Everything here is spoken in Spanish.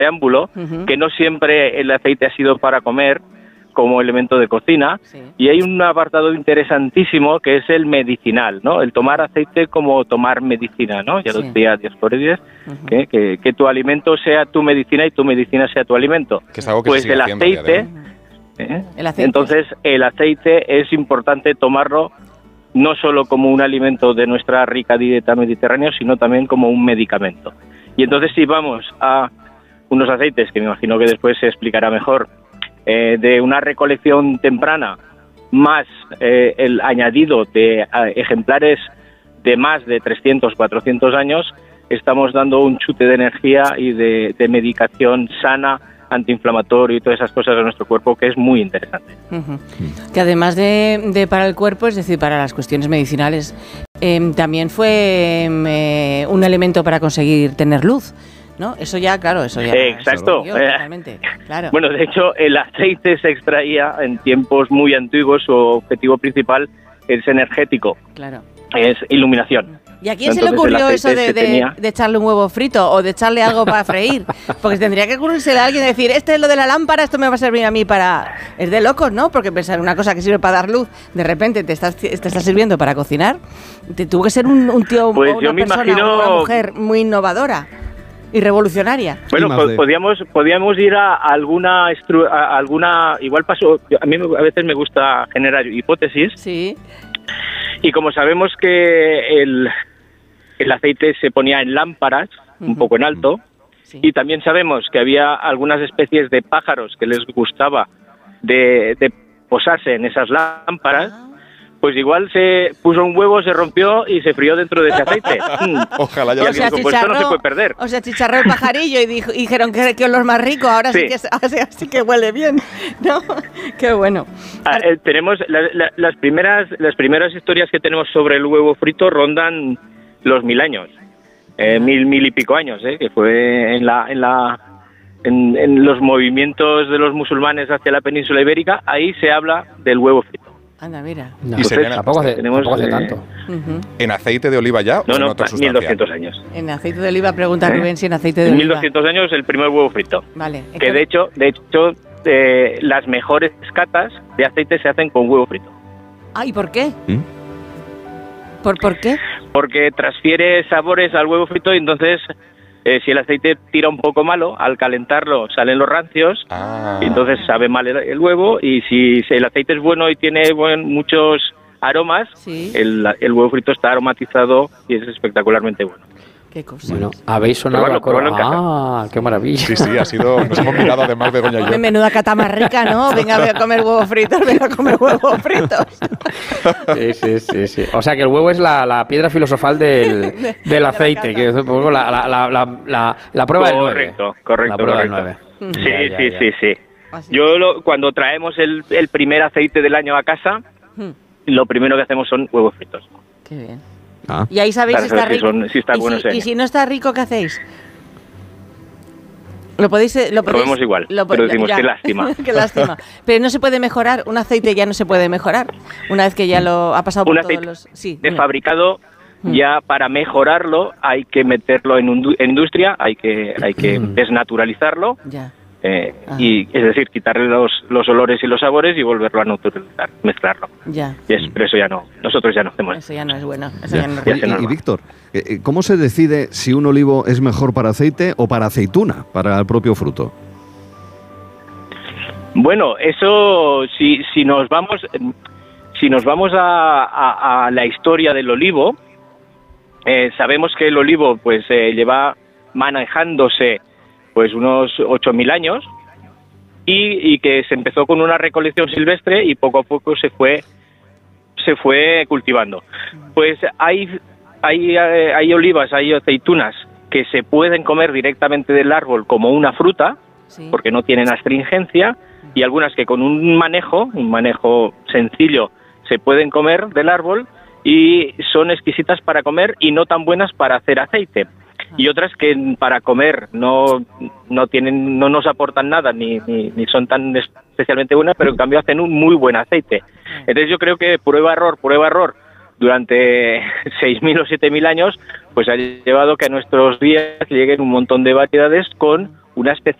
preámbulo, que no siempre el aceite ha sido para comer como elemento de cocina, y hay un apartado interesantísimo que es el medicinal, ¿no? El tomar aceite como tomar medicina, ¿no? Ya lo decía Dioscórides, que tu alimento sea tu medicina y tu medicina sea tu alimento. Que es algo que pues se sigue el haciendo a día de aceite, hoy. Entonces el aceite es importante tomarlo no solo como un alimento de nuestra rica dieta mediterránea, sino también como un medicamento. Y entonces si vamos a unos aceites, que me imagino que después se explicará mejor, de una recolección temprana, más el añadido de ejemplares de más de 300, 400 años, estamos dando un chute de energía y de medicación sana, antiinflamatorio y todas esas cosas de nuestro cuerpo, que es muy interesante. Que además de para el cuerpo, es decir, para las cuestiones medicinales, también fue un elemento para conseguir tener luz, ¿no? Eso ya, claro, eso ya. Exacto. Totalmente, claro. Bueno, de hecho, el aceite se extraía en tiempos muy antiguos. Su objetivo principal es energético. Claro. Es iluminación. ¿Y a quién se le ocurrió eso de echarle un huevo frito o de echarle algo para freír? Porque tendría que ocurrirse a alguien decir, este es lo de la lámpara, esto me va a servir a mí para... Es de locos, ¿no? Porque pensar una cosa que sirve para dar luz, de repente te está sirviendo para cocinar. Te tuvo que ser un tío pues o una persona, una mujer muy innovadora y revolucionaria. Bueno, podíamos ir a alguna, igual pasó, a mí a veces me gusta generar hipótesis. Sí. Y como sabemos que el aceite se ponía en lámparas, un poco en alto, y también sabemos que había algunas especies de pájaros que les gustaba de posarse en esas lámparas, pues igual se puso un huevo, se rompió y se frió dentro de ese aceite. Ojalá ya pues esto no se puede perder. O sea, chicharró el pajarillo y dijeron que olor más rico, ahora sí que huele bien, ¿no? Qué bueno. Tenemos las primeras historias que tenemos sobre el huevo frito rondan los 1000 años, 1000 y pico años, que fue en los movimientos de los musulmanes hacia la península ibérica. Ahí se habla del huevo frito. Anda, mira. No, tampoco hace tanto. ¿En aceite de oliva ya o en otra sustancia? 1200 años. En aceite de oliva, pregunta Rubén si en aceite de oliva. En 1200 años el primer huevo frito. Vale. Que de hecho las mejores catas de aceite se hacen con huevo frito. Ah, ¿y por qué? ¿Por qué? Porque transfiere sabores al huevo frito y entonces... si el aceite tira un poco malo, al calentarlo salen los rancios, y entonces sabe mal el huevo, y si el aceite es bueno y tiene muchos aromas, el huevo frito está aromatizado y es espectacularmente bueno. Qué cosa. Bueno, habéis sonado a coro. Qué maravilla. Sí, nos hemos mirado además Begoña y yo. Menuda cata más rica, ¿no? Venga, voy a comer huevos fritos, Sí. O sea que el huevo es la piedra filosofal del aceite, que es la prueba del 9. Correcto. La prueba del 9. Sí. Yo cuando traemos el primer aceite del año a casa, lo primero que hacemos son huevos fritos. Qué bien. Y ahí sabéis si está rico. Y si no está rico, ¿qué hacéis? Lo vemos igual, pero decimos qué lástima. Qué lástima. Pero no se puede mejorar, un aceite ya no se puede mejorar, una vez que ya lo ha pasado por todos los... de fabricado, ya para mejorarlo hay que meterlo en industria, hay que desnaturalizarlo. Ya. Y es decir, quitarle los olores y los sabores y volverlo a naturalizar, mezclarlo. Ya. Pero eso ya no, nosotros ya no hacemos. Eso ya no es bueno. Y Víctor, ¿cómo se decide si un olivo es mejor para aceite o para aceituna, para el propio fruto? Bueno, eso si nos vamos a la historia del olivo, sabemos que el olivo pues lleva manejándose pues unos 8.000 años y que se empezó con una recolección silvestre y poco a poco se fue cultivando. Pues hay olivas, hay aceitunas que se pueden comer directamente del árbol como una fruta, porque no tienen astringencia, y algunas que con un manejo sencillo se pueden comer del árbol y son exquisitas para comer y no tan buenas para hacer aceite. Y otras que para comer no nos aportan nada ni son tan especialmente buenas, pero en cambio hacen un muy buen aceite. Entonces yo creo que prueba error durante 6.000 o 7.000 años pues ha llevado que a nuestros días lleguen un montón de variedades con una especie